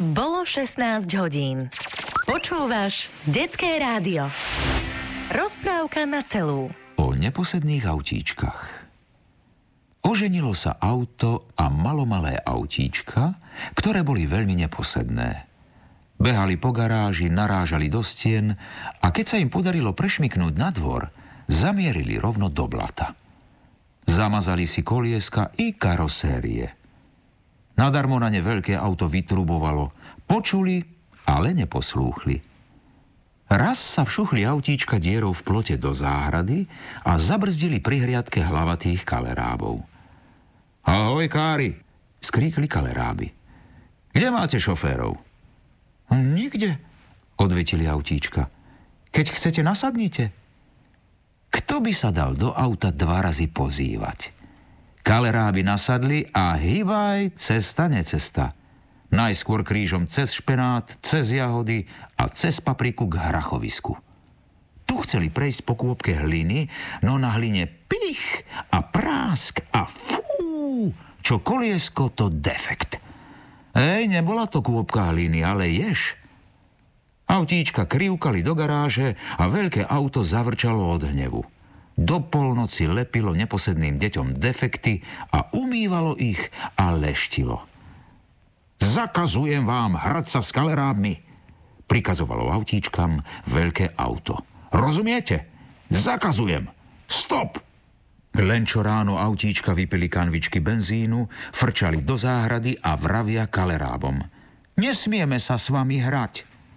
Bolo 16 hodín. Počúvaš Detské rádio. Rozprávka na celú. O neposedných autíčkach. Oženilo sa auto a malomalé autíčka, ktoré boli veľmi neposedné. Behali po garáži, narážali do stien a keď sa im podarilo prešmyknúť na dvor, zamierili rovno do blata. Zamazali si kolieska i karosérie. Nadarmo na ne veľké auto vytrubovalo. Počuli, ale neposlúchli. Raz sa všuchli autíčka dierou v plote do záhrady a zabrzdili pri hriadke hlavatých kalerábov. Ahoj, kári, skríkli kaleráby. Kde máte šoférov? Nikde, odvetili autíčka. Keď chcete, nasadnite. Kto by sa dal do auta 2 razy pozývať? Kaleráby nasadli a hýbaj, cesta, necesta. Najskôr krížom cez špenát, cez jahody a cez papriku k hrachovisku. Tu chceli prejsť po kôpke hliny, no na hline pich a prásk a fú, čo koliesko, to defekt. Nebola to kôpka hliny, ale jež. Autíčka krivkali do garáže a veľké auto zavrčalo od hnevu. Do polnoci lepilo neposedným deťom defekty a umývalo ich a leštilo. Zakazujem vám hrať sa s kalerábmi, prikazovalo autíčkam veľké auto. Rozumiete? Zakazujem. Stop! Len čo ráno autíčka vypili kanvičky benzínu, frčali do záhrady a vravia kalerábom. Nesmieme sa s vami hrať.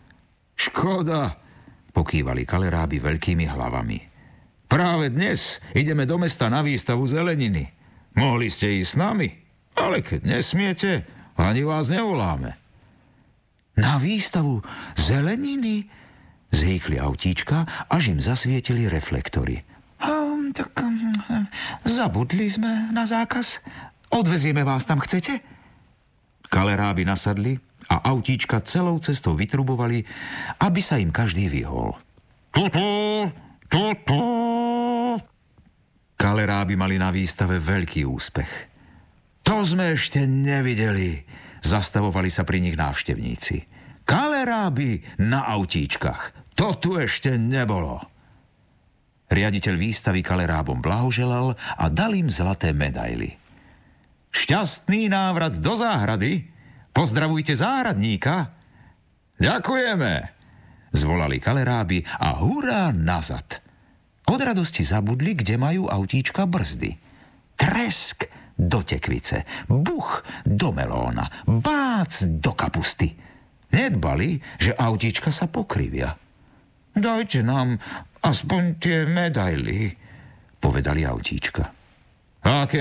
Škoda, pokývali kaleráby veľkými hlavami. Práve dnes ideme do mesta na výstavu zeleniny. Mohli ste ísť s nami, ale keď nesmiete, ani vás nevoláme. Na výstavu zeleniny? Zhýkli autíčka, až im zasvietili reflektory. Zabudli sme na zákaz. Odvezieme vás tam, chcete? Kaleráby nasadli a autíčka celou cestou vytrubovali, aby sa im každý vyhol. Kaleráby mali na výstave veľký úspech. To sme ešte nevideli, zastavovali sa pri nich návštevníci. Kaleráby na autíčkach, to tu ešte nebolo. Riaditeľ výstavy kalerábom blahoželal a dal im zlaté medaily. Šťastný návrat do záhrady, pozdravujte záhradníka. Ďakujeme, zvolali kaleráby a hurá nazad. Od radosti zabudli, kde majú autíčka brzdy. Tresk do tekvice, buch do melóna, bác do kapusty. Nedbali, že autíčka sa pokrivia. Dajte nám aspoň tie medaily, povedali autíčka. Aké